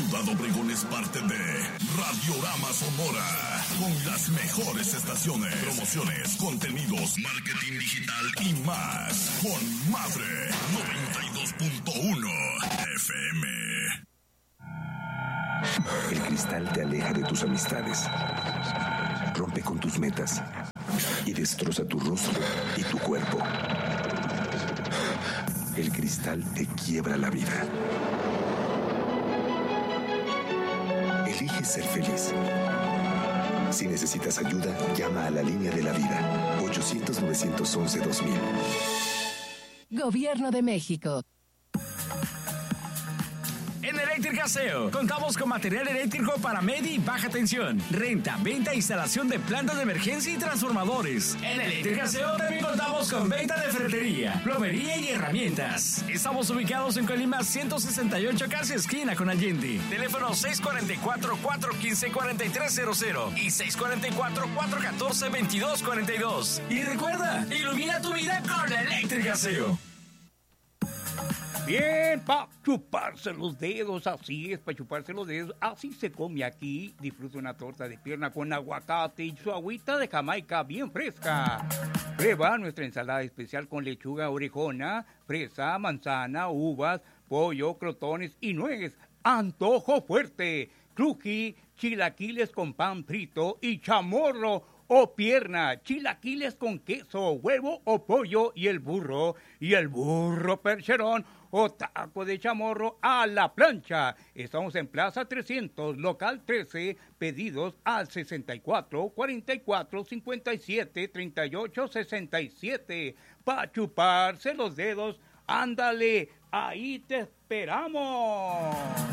Ciudad Obregón es parte de Radiorama Sonora, con las mejores estaciones, promociones, contenidos, marketing digital y más. Con Madre 92.1 FM. El cristal te aleja de tus amistades, rompe con tus metas y destroza tu rostro y tu cuerpo. El cristal te quiebra la vida. Elige ser feliz. Si necesitas ayuda, llama a la línea de la vida. 800-911-2000. Gobierno de México. En Electricaseo contamos con material eléctrico para media y baja tensión, renta, venta e instalación de plantas de emergencia y transformadores. En Electricaseo también contamos con venta de ferretería, plomería y herramientas. Estamos ubicados en Colima 168, casi esquina con Allende. Teléfono 644-415-4300 y 644-414-2242. Y recuerda, ilumina tu vida con Electricaseo. Bien, para chuparse los dedos, así es, para chuparse los dedos, así se come aquí. Disfruta una torta de pierna con aguacate y su agüita de Jamaica bien fresca. Prueba nuestra ensalada especial con lechuga orejona, fresa, manzana, uvas, pollo, crotones y nuez. Antojo fuerte, cruji, chilaquiles con pan frito y chamorro o pierna, chilaquiles con queso, huevo o pollo y el burro percherón o taco de chamorro a la plancha. Estamos en Plaza 300, local 13, pedidos al 64 44 57 38 67. Pa' chuparse los dedos, ándale, ahí te esperamos.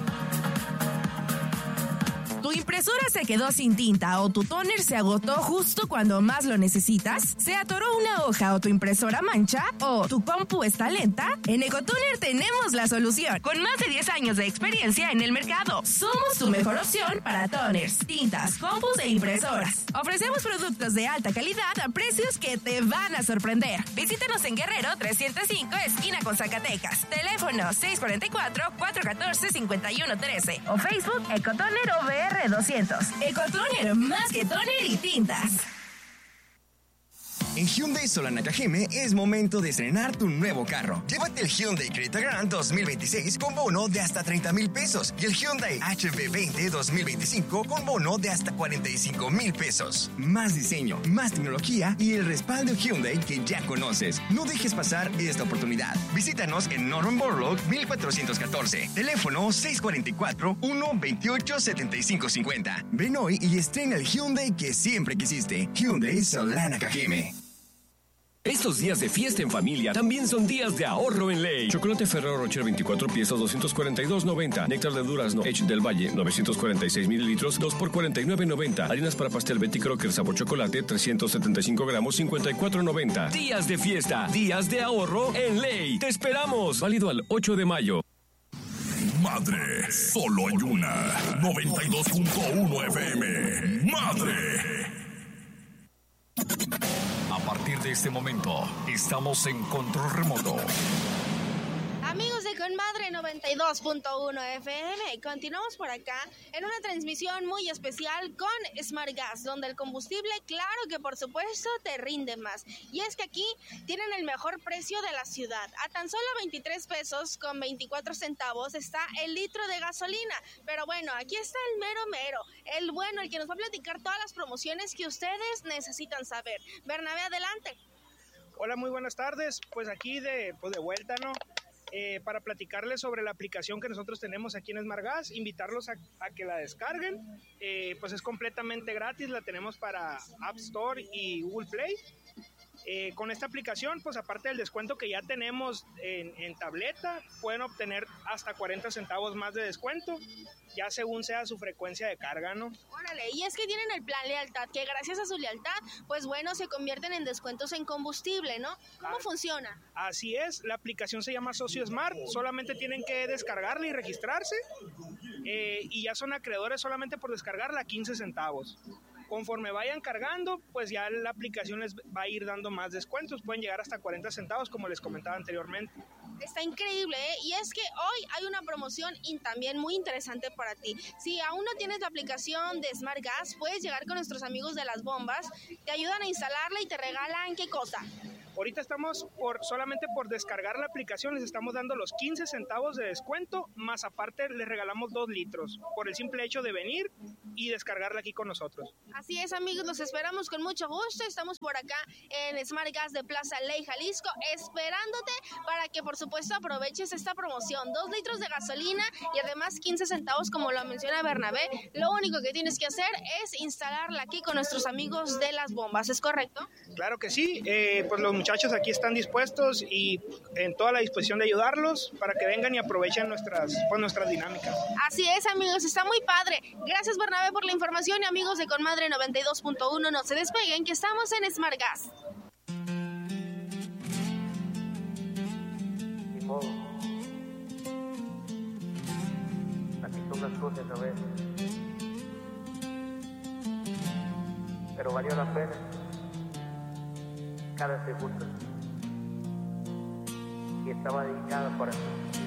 ¿Tu impresora se quedó sin tinta o tu tóner se agotó justo cuando más lo necesitas? ¿Se atoró una hoja o tu impresora mancha? ¿O tu compu está lenta? En Ecotoner tenemos la solución. Con más de 10 años de experiencia en el mercado, somos tu mejor opción para toners, tintas, compus e impresoras. Ofrecemos productos de alta calidad a precios que te van a sorprender. Visítanos en Guerrero 305, esquina con Zacatecas. Teléfono 644-414-5113 o Facebook Ecotoner OVR 200. Ecotoner, más que toner y tintas. En Hyundai Solana Cajeme es momento de estrenar tu nuevo carro. Llévate el Hyundai Creta Grand 2026 con bono de hasta 30,000 pesos y el Hyundai HB20 2025 con bono de hasta 45,000 pesos. Más diseño, más tecnología y el respaldo Hyundai que ya conoces. No dejes pasar esta oportunidad. Visítanos en Norman Borlaug 1414. Teléfono 644-128-7550. Ven hoy y estrena el Hyundai que siempre quisiste. Hyundai Solana Cajeme. Estos días de fiesta en familia también son días de ahorro en Ley. Chocolate Ferrero Rocher 24 piezas 242.90. Néctar de durazno Edge del Valle 946 mililitros 2 por 49.90. Harinas para pastel Betty Crocker sabor chocolate 375 gramos 54.90. Días de fiesta, días de ahorro en Ley. Te esperamos. Válido al 8 de mayo. Madre, solo hay una. 92.1 FM. Madre. A partir de este momento, estamos en control remoto. Amigos de Con Madre 92.1 FM, continuamos por acá en una transmisión muy especial con Smart Gas, donde el combustible, claro que por supuesto, te rinde más. Y es que aquí tienen el mejor precio de la ciudad. A tan solo 23 pesos con 24 centavos está el litro de gasolina. Pero bueno, aquí está el mero, el bueno, el que nos va a platicar todas las promociones que ustedes necesitan saber. Bernabé, adelante. Hola, muy buenas tardes. Pues aquí de vuelta, ¿no? Para platicarles sobre la aplicación que nosotros tenemos aquí en Smart Gas, invitarlos a que la descarguen, pues es completamente gratis, la tenemos para App Store y Google Play. Con esta aplicación, pues aparte del descuento que ya tenemos en tableta, pueden obtener hasta 40 centavos más de descuento, ya según sea su frecuencia de carga, ¿no? Órale, y es que tienen el plan lealtad, que gracias a su lealtad, pues bueno, se convierten en descuentos en combustible, ¿no? ¿Cómo funciona? Así es, la aplicación se llama Socio Smart, solamente tienen que descargarla y registrarse, y ya son acreedores solamente por descargarla a 15 centavos. Conforme vayan cargando, pues ya la aplicación les va a ir dando más descuentos, pueden llegar hasta 40 centavos, como les comentaba anteriormente. Está increíble, ¿eh? Y es que hoy hay una promoción y también muy interesante para ti. Si aún no tienes la aplicación de Smart Gas, puedes llegar con nuestros amigos de las bombas, te ayudan a instalarla y te regalan, ¿qué cosa? Ahorita estamos solamente por descargar la aplicación, les estamos dando los 15 centavos de descuento, más aparte les regalamos 2 litros, por el simple hecho de venir y descargarla aquí con nosotros. Así es, amigos, los esperamos con mucho gusto. Estamos por acá en Smart Gas de Plaza Ley, Jalisco, esperándote para que, por supuesto, aproveches esta promoción. 2 litros de gasolina y además 15 centavos, como lo menciona Bernabé. Lo único que tienes que hacer es instalarla aquí con nuestros amigos de las bombas, ¿es correcto? Claro que sí, pues los muchachos aquí están dispuestos y en toda la disposición de ayudarlos para que vengan y aprovechen nuestras dinámicas. Así es, amigos, está muy padre. Gracias, Bernabé, por la información, y amigos de Conmadre 92.1, no se despeguen, que estamos en Smart Gas. Ni modo. Así son las cosas a veces. Pero valió la pena cada segundo. Y estaba dedicada para ti.